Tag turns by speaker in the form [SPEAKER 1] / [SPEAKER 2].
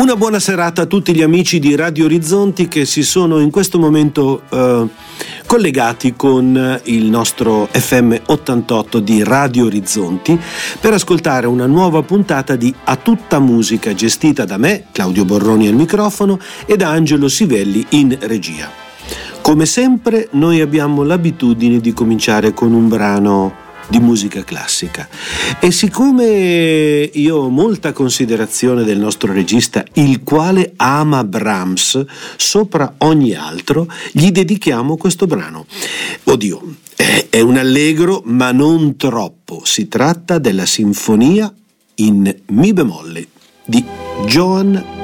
[SPEAKER 1] Una buona serata a tutti gli amici di Radio Orizzonti che si sono in questo momento collegati con il nostro FM 88 di Radio Orizzonti per ascoltare una nuova puntata di A Tutta Musica, gestita da me, Claudio Borroni al microfono, e da Angelo Sivelli in regia. Come sempre noi abbiamo l'abitudine di cominciare con un brano di musica classica e siccome io ho molta considerazione del nostro regista, il quale ama Brahms sopra ogni altro, gli dedichiamo questo brano. Oddio, è un allegro ma non troppo. Si tratta della sinfonia in mi bemolle di Johann